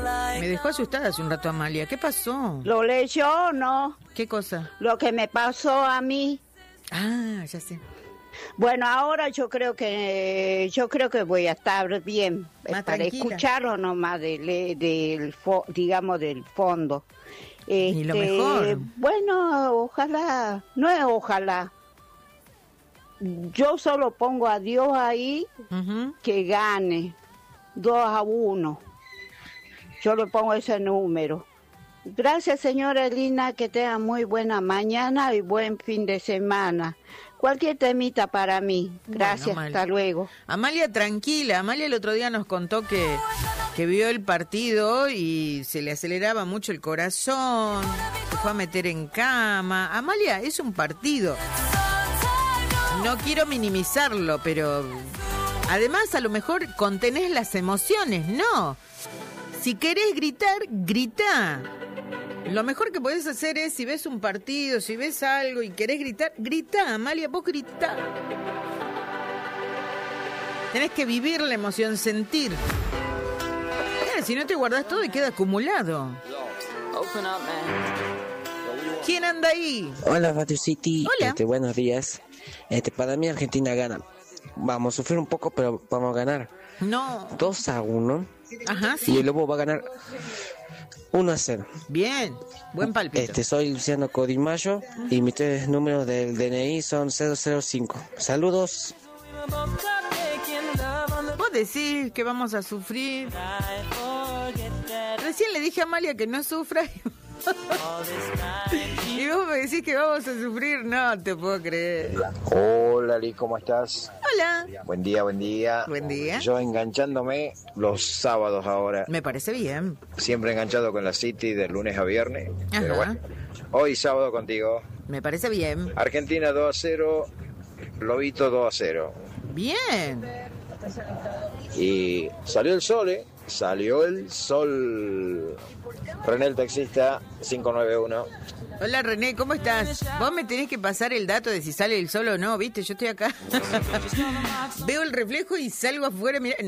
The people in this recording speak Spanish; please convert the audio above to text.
Me dejó asustada hace un rato Amalia. ¿Qué pasó? ¿Lo leyó o no? ¿Qué cosa? Lo que me pasó a mí. Ah, ya sé. Bueno, ahora yo creo que voy a estar bien Más para tranquila. escucharlo nomás digamos del fondo. Y lo mejor. Bueno, ojalá, no es ojalá. Yo solo pongo a Dios ahí Ujú. que gane 2-1. Yo le pongo ese número. Gracias, señora Elina, que tenga muy buena mañana y buen fin de semana. Cualquier temita para mí. Gracias, Bueno, hasta luego. Amalia, tranquila. Amalia el otro día nos contó que vio el partido y se le aceleraba mucho el corazón, se fue a meter en cama. Amalia, es un partido. No quiero minimizarlo, pero además a lo mejor contenés las emociones, ¿no? Si querés gritar, grita. Lo mejor que podés hacer es, si ves un partido, si ves algo y querés gritar, grita, Amalia, vos grita. Tenés que vivir la emoción, sentir. Si no te guardás todo y queda acumulado. ¿Quién anda ahí? Hola, Radio City. Hola. Buenos días. Para mí Argentina gana. Vamos a sufrir un poco, pero vamos a ganar. No. 2-1. Ajá, Y sí. el Lobo va a ganar 1-0. Bien. Buen palpito. Soy Luciano Codimayo y mis 3 números del DNI son 005. Saludos. Vos decís que vamos a sufrir. Recién le dije a Amalia que no sufra. Y vos me decís que vamos a sufrir. No te puedo creer. Hola, Liz, ¿cómo estás? Hola. Buen día, buen día. Buen día. Yo enganchándome los sábados ahora. Me parece bien. Siempre enganchado con la City de lunes a viernes. Ajá. Pero bueno, hoy sábado contigo. Me parece bien. Argentina 2-0, Lobito 2-0. Bien. Y salió el sol, ¿eh? Salió el sol. René el taxista 591. Hola René, ¿cómo estás? Vos me tenés que pasar el dato de si sale el sol o no, ¿viste? Yo estoy acá. Veo el reflejo y salgo afuera. Mirá.